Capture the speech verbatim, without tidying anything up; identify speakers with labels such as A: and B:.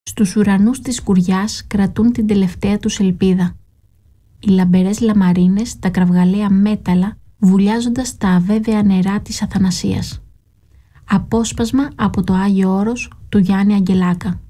A: Στους ουρανούς της σκουριάς κρατούν την τελευταία τους ελπίδα. Οι λαμπερές λαμαρίνες, τα κραυγαλαία μέταλλα, βουλιάζοντας τα αβέβαια νερά της Αθανασίας. Απόσπασμα από το Άγιο Όρος του Γιάννη Αγγελάκα.